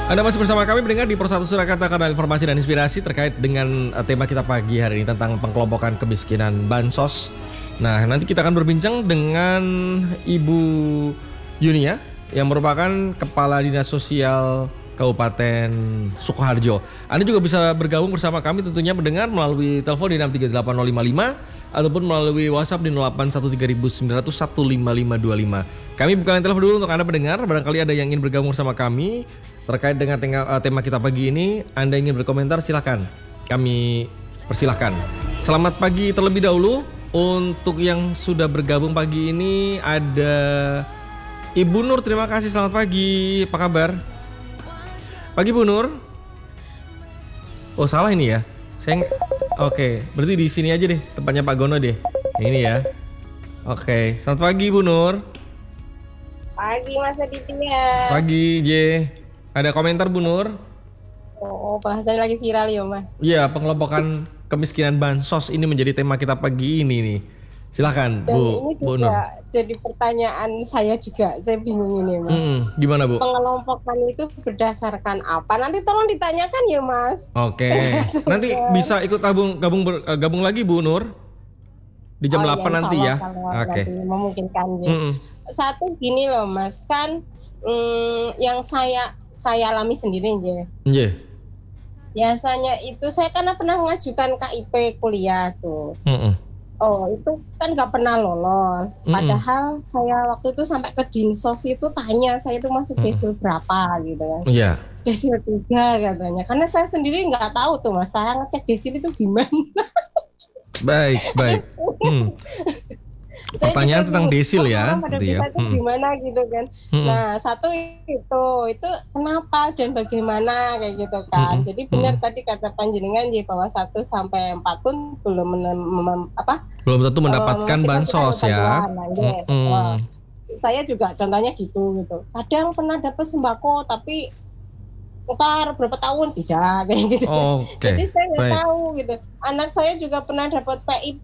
Anda masih bersama kami mendengar di Persatu Surakarta, kanal informasi dan inspirasi terkait dengan tema kita pagi hari ini tentang pengelompokan kemiskinan bansos. Nah, nanti kita akan berbincang dengan Ibu Yunia yang merupakan Kepala Dinas Sosial Kabupaten Sukoharjo. Anda juga bisa bergabung bersama kami tentunya mendengar melalui telepon di 6380555 ataupun melalui WhatsApp di 081390915525. Kami bukan telepon dulu untuk Anda mendengar. Barangkali ada yang ingin bergabung bersama kami terkait dengan tema kita pagi ini. Anda ingin berkomentar, silakan. Kami persilahkan. Selamat pagi terlebih dahulu. Untuk yang sudah bergabung pagi ini ada Ibu Nur, terima kasih. Selamat pagi. Apa kabar? Pagi Bu Nur. Oh, salah ini ya. Oke, berarti di sini aja deh, tempatnya Pak Gono deh. Yang ini ya. Oke, selamat pagi Bu Nur. Pagi Mas Aditya. Pagi J. Ada komentar Bu Nur? Oh, bahasanya lagi viral ya Mas. Iya, pengelompokan kemiskinan bansos ini menjadi tema kita pagi ini nih. Silakan Dan Bu ini Nur. jadi pertanyaan saya juga, saya bingung ini Mas. Gimana Bu? Pengelompokan itu berdasarkan apa? Nanti tolong ditanyakan ya Mas. Oke. Nanti bisa ikut gabung lagi Bu Nur di jam 8 ya, nanti ya. Oke. Nanti memungkinkan ya. Satu gini loh Mas, kan yang saya alami sendiri aja. Iya. Biasanya itu saya karena pernah mengajukan KIP kuliah tuh. Oh, itu kan nggak pernah lolos. Padahal saya waktu itu sampai ke Dinsos itu tanya saya itu masuk desil berapa gitu kan. Iya. Desil 3 katanya. Karena saya sendiri nggak tahu tuh Mas, cara ngecek desil itu gimana. Baik. Pertanyaan tentang desil ya, gitu ya. Gimana gitu kan. Nah, satu itu kenapa dan bagaimana kayak gitu kan. Jadi benar tadi kata panjenengan bahwa 1 sampai 4 pun belum belum tentu mendapatkan bansos ya. Saya juga contohnya gitu. Kadang pernah dapat sembako tapi ntar berapa tahun tidak kayak gitu. Jadi saya nggak tahu gitu. Anak saya juga pernah dapat PIP,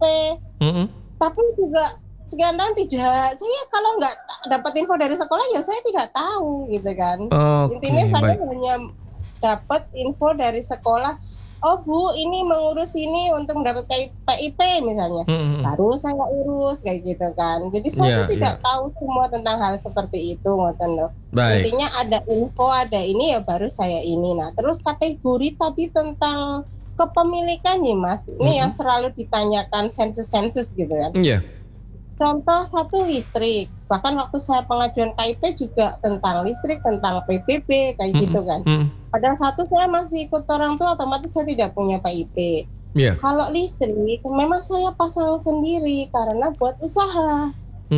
tapi juga sekian tahun tidak. Saya kalau nggak dapat info dari sekolah ya saya tidak tahu gitu kan. Intinya saya hanya dapat info dari sekolah. Oh Bu, ini mengurus ini untuk mendapat PIP misalnya. Baru saya urus kayak gitu kan. Jadi saya tidak tahu semua tentang hal seperti itu, ngoten loh. Intinya ada info, ada ini ya baru saya ini. Nah, terus kategori tadi tentang kepemilikan nih Mas. Ini yang selalu ditanyakan sensus-sensus gitu kan. Iya. Contoh satu listrik, bahkan waktu saya pengajuan KIP juga tentang listrik, tentang PBB kayak gitu kan. Pada satu saya masih ikut orang tua, otomatis saya tidak punya PIP. Kalau listrik, memang saya pasang sendiri karena buat usaha.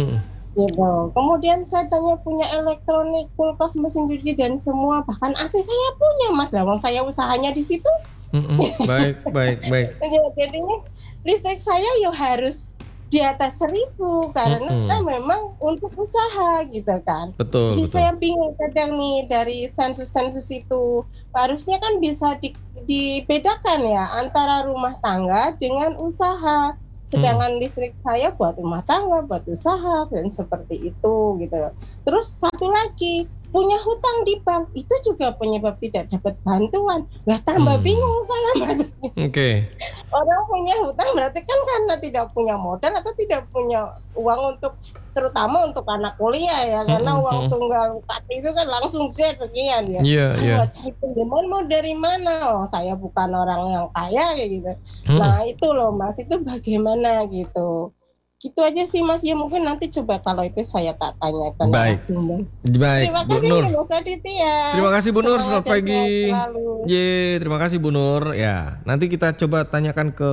Gitu. Kemudian saya tanya punya elektronik, kulkas, mesin cuci dan semua, bahkan AC saya punya Mas, lah saya usahanya di situ. Baik. Jadinya listrik saya ya harus di atas 1.000 karena memang untuk usaha gitu kan. Jadi saya bingung kadang nih dari sensus-sensus itu harusnya kan bisa dibedakan ya antara rumah tangga dengan usaha. Sedangkan listrik saya buat rumah tangga, buat usaha dan seperti itu gitu. Terus satu lagi, punya hutang di bank itu juga penyebab tidak dapat bantuan. Lah tambah bingung saya Mas. Orang punya hutang berarti kan karena tidak punya modal atau tidak punya uang untuk, terutama untuk anak kuliah ya, karena uang tunggal UKT itu kan langsung sekian ya. Mau cari pinjaman mau dari mana? Oh, saya bukan orang yang kaya kayak gitu. Nah itu loh Mas, itu bagaimana gitu. Gitu aja sih Mas, ya mungkin nanti coba kalau itu saya tak tanyakan. Baik. Terima kasih Bu Nur. Terima kasih Bu Nur, selamat pagi. Terima kasih Bu Nur. Ya, nanti kita coba tanyakan ke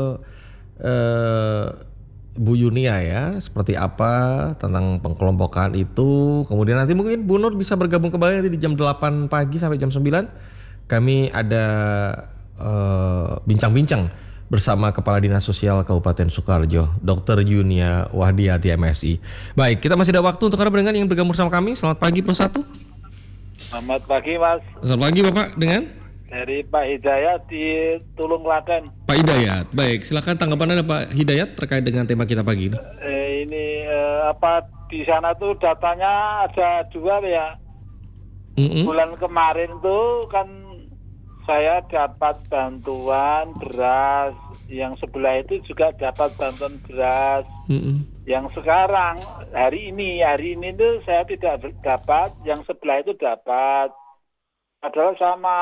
Bu Yunia ya, seperti apa tentang pengkelompokan itu. Kemudian nanti mungkin Bu Nur bisa bergabung kembali nanti di jam 8 pagi sampai jam 9. Kami ada bincang-bincang bersama Kepala Dinas Sosial Kabupaten Sukoharjo, Dr. Yunia Wahdiati MSI. Baik, kita masih ada waktu untuk Anda pendengar yang bergabung bersama kami. Selamat pagi Persatu. Selamat pagi Mas. Selamat pagi Bapak, dengan? Dari Pak Hidayat di Tulung Klaten. Pak Hidayat, baik. Silakan tanggapan Anda Pak Hidayat terkait dengan tema kita pagi ini. Di sana tuh datanya ada 2 ya. Bulan kemarin tuh kan saya dapat bantuan beras, yang sebelah itu juga dapat bantuan beras. Yang sekarang hari ini tuh saya tidak dapat, yang sebelah itu dapat. Padahal sama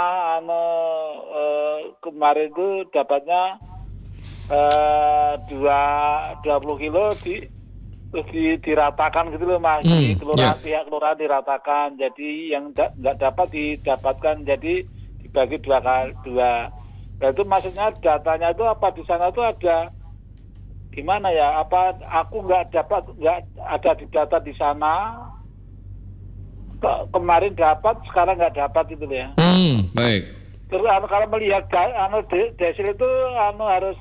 kemarin itu dapatnya 20 kilo terus diratakan gitu loh Mas, di kelurahan, pihak kelurahan diratakan, jadi yang nggak dapat didapatkan, jadi dibagi dua. Nah itu maksudnya datanya itu apa di sana tuh ada gimana ya? Apa aku nggak ada di data di sana? Kemarin dapat, sekarang nggak dapat itu ya. Baik. Terus kalau melihat desil itu harus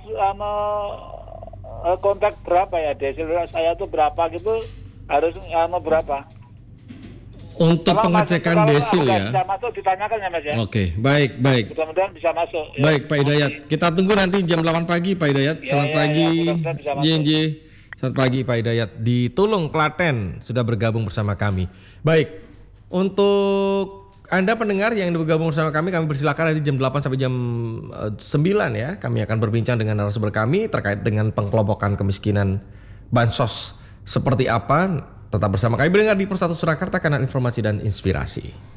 kontak berapa ya, desil saya tuh berapa gitu, harus berapa? Untuk kalau pengecekan desil ya. Bisa masuk ditanyakan ya Mas ya. Oke, baik. Mudah-mudahan bisa masuk. Baik Pak Hidayat, kita tunggu nanti jam 8 pagi Pak Hidayat. Selamat pagi. Selamat pagi Pak Hidayat di Tulung, Klaten sudah bergabung bersama kami. Baik, untuk Anda pendengar yang bergabung bersama kami persilakan nanti jam 8 sampai jam 9 ya. Kami akan berbincang dengan narasumber kami terkait dengan pengkelompokan kemiskinan bansos seperti apa. Tetap bersama kami mendengar di Persatu Surakarta, kanal informasi dan inspirasi.